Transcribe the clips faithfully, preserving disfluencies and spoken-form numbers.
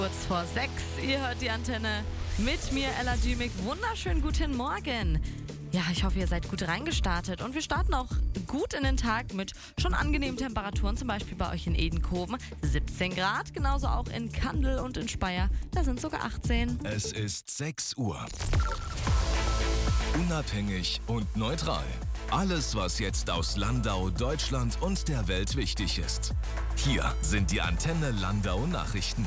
Kurz vor sechs, ihr hört die Antenne mit mir, Ella Dümig. Wunderschönen guten Morgen. Ja, ich hoffe, ihr seid gut reingestartet und wir starten auch gut in den Tag mit schon angenehmen Temperaturen, zum Beispiel bei euch in Edenkoben siebzehn Grad, genauso auch in Kandel und in Speyer, da sind sogar achtzehn. Es ist sechs Uhr. Unabhängig und neutral. Alles, was jetzt aus Landau, Deutschland und der Welt wichtig ist. Hier sind die Antenne Landau Nachrichten.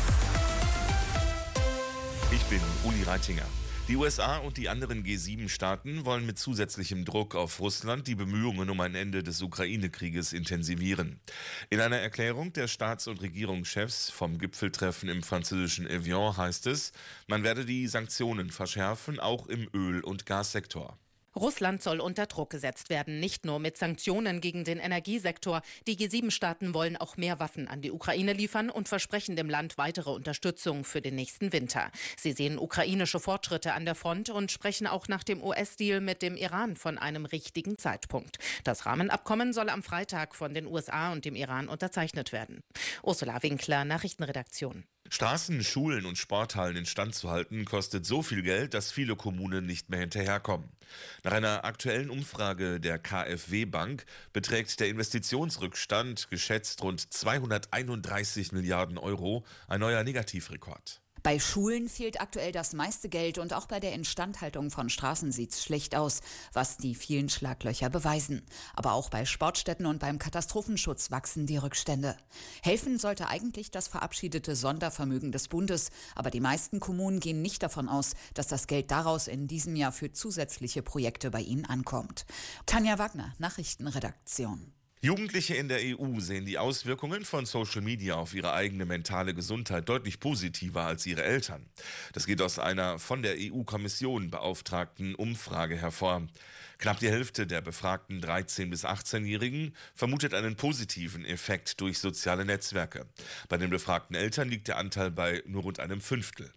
Ich bin Uli Reitinger. Die U S A und die anderen G sieben Staaten wollen mit zusätzlichem Druck auf Russland die Bemühungen um ein Ende des Ukraine-Krieges intensivieren. In einer Erklärung der Staats- und Regierungschefs vom Gipfeltreffen im französischen Evian heißt es, man werde die Sanktionen verschärfen, auch im Öl- und Gassektor. Russland soll unter Druck gesetzt werden, nicht nur mit Sanktionen gegen den Energiesektor. Die G sieben Staaten wollen auch mehr Waffen an die Ukraine liefern und versprechen dem Land weitere Unterstützung für den nächsten Winter. Sie sehen ukrainische Fortschritte an der Front und sprechen auch nach dem U S-Deal mit dem Iran von einem richtigen Zeitpunkt. Das Rahmenabkommen soll am Freitag von den U S A und dem Iran unterzeichnet werden. Ursula Winkler, Nachrichtenredaktion. Straßen, Schulen und Sporthallen instand zu halten, kostet so viel Geld, dass viele Kommunen nicht mehr hinterherkommen. Nach einer aktuellen Umfrage der K f W Bank beträgt der Investitionsrückstand geschätzt rund zweihunderteinunddreißig Milliarden Euro, ein neuer Negativrekord. Bei Schulen fehlt aktuell das meiste Geld und auch bei der Instandhaltung von Straßen sieht's schlecht aus, was die vielen Schlaglöcher beweisen. Aber auch bei Sportstätten und beim Katastrophenschutz wachsen die Rückstände. Helfen sollte eigentlich das verabschiedete Sondervermögen des Bundes, aber die meisten Kommunen gehen nicht davon aus, dass das Geld daraus in diesem Jahr für zusätzliche Projekte bei ihnen ankommt. Tanja Wagner, Nachrichtenredaktion. Jugendliche in der E U sehen die Auswirkungen von Social Media auf ihre eigene mentale Gesundheit deutlich positiver als ihre Eltern. Das geht aus einer von der E U-Kommission beauftragten Umfrage hervor. Knapp die Hälfte der befragten dreizehn- bis achtzehnjährigen vermutet einen positiven Effekt durch soziale Netzwerke. Bei den befragten Eltern liegt der Anteil bei nur rund einem Fünftel.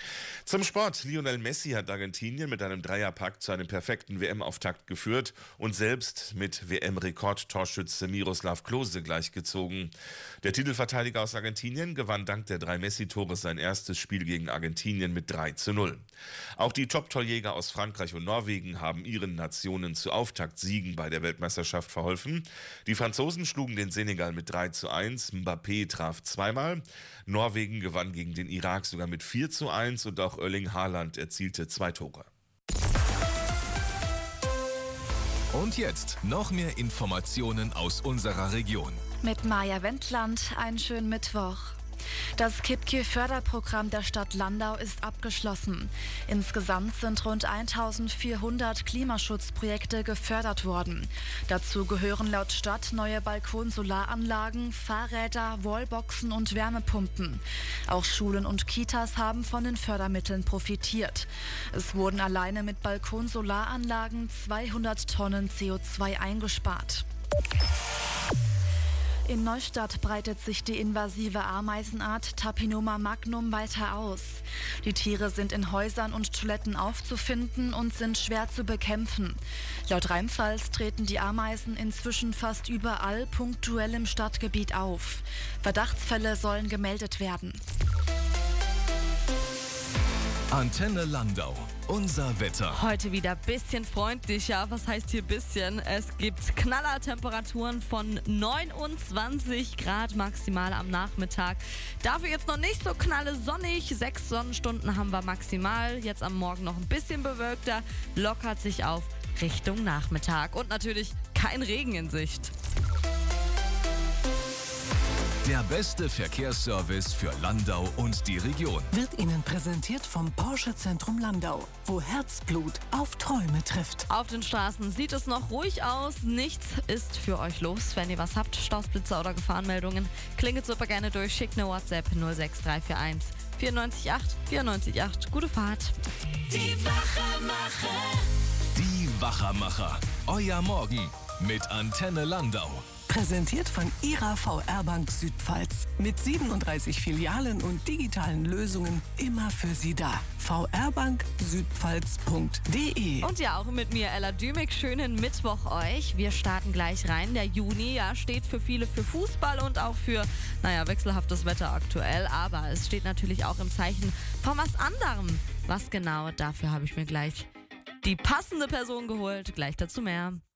Zum Sport. Lionel Messi hat Argentinien mit einem Dreierpack zu einem perfekten W M-Auftakt geführt und selbst mit W M-Rekordtorschütze Miroslav Klose gleichgezogen. Der Titelverteidiger aus Argentinien gewann dank der drei Messi-Tore sein erstes Spiel gegen Argentinien mit drei zu null. Auch die Top-Torjäger aus Frankreich und Norwegen haben ihren Nationen zu Auftaktsiegen bei der Weltmeisterschaft verholfen. Die Franzosen schlugen den Senegal mit drei zu eins, Mbappé traf zweimal, Norwegen gewann gegen den Irak sogar mit vier zu eins und auch Erling Haaland erzielte zwei Tore. Und jetzt noch mehr Informationen aus unserer Region. Mit Maja Wendland, einen schönen Mittwoch. Das KippKiu-Förderprogramm der Stadt Landau ist abgeschlossen. Insgesamt sind rund eintausendvierhundert Klimaschutzprojekte gefördert worden. Dazu gehören laut Stadt neue Balkonsolaranlagen, Fahrräder, Wallboxen und Wärmepumpen. Auch Schulen und Kitas haben von den Fördermitteln profitiert. Es wurden alleine mit Balkonsolaranlagen zweihundert Tonnen C O zwei eingespart. In Neustadt breitet sich die invasive Ameisenart Tapinoma magnum weiter aus. Die Tiere sind in Häusern und Toiletten aufzufinden und sind schwer zu bekämpfen. Laut Rheinpfalz treten die Ameisen inzwischen fast überall punktuell im Stadtgebiet auf. Verdachtsfälle sollen gemeldet werden. Antenne Landau. Unser Wetter. Heute wieder ein bisschen freundlicher. Was heißt hier bisschen? Es gibt Knallertemperaturen von neunundzwanzig Grad maximal am Nachmittag. Dafür jetzt noch nicht so knalle sonnig. Sechs Sonnenstunden haben wir maximal. Jetzt am Morgen noch ein bisschen bewölkter. Lockert sich auf Richtung Nachmittag. Und natürlich kein Regen in Sicht. Der beste Verkehrsservice für Landau und die Region. Wird Ihnen präsentiert vom Porsche Zentrum Landau, wo Herzblut auf Träume trifft. Auf den Straßen sieht es noch ruhig aus. Nichts ist für euch los. Wenn ihr was habt, Stausblitzer oder Gefahrenmeldungen, klingelt super gerne durch. Schickt eine WhatsApp null sechs drei vier eins vier neun acht vier neun acht. Gute Fahrt. Die Wachermacher. Die Wachermacher. Euer Morgen mit Antenne Landau. Präsentiert von Ihrer V R-Bank Südpfalz. Mit siebenunddreißig Filialen und digitalen Lösungen immer für Sie da. v r bank südpfalz punkt d e. Und ja, auch mit mir, Ella Dümig. Schönen Mittwoch euch. Wir starten gleich rein. Der Juni ja, steht für viele für Fußball und auch für, naja, wechselhaftes Wetter aktuell. Aber es steht natürlich auch im Zeichen von was anderem. Was genau, dafür habe ich mir gleich die passende Person geholt. Gleich dazu mehr.